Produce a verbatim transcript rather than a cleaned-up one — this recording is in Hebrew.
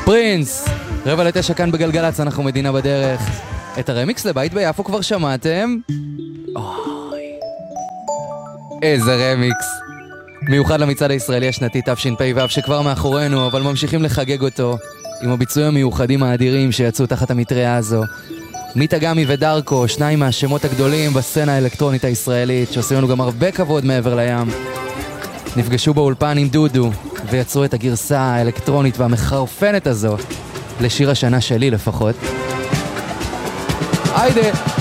פרינס, רבע לתשע כאן בגלגלץ, אנחנו מדינה בדרך. את הרמיקס לבית ביפו כבר שמעתם? אוי, איזה רמיקס. מיוחד למצעד הישראלי השנתי תשפ"ו שכבר מאחורינו, אבל ממשיכים לחגג אותו עם הביצועים המיוחדים האדירים שיצאו תחת המטריה הזו. מיטה גמי ודרקו, שניים מהשמות הגדולים בסצנה האלקטרונית הישראלית, שעושים לנו גם הרבה כבוד מעבר לים. נפגשו באולפן עם דודו, ויצרו את הגרסה האלקטרונית והמחרפנת הזו, לשיר השנה שלי לפחות. היידה!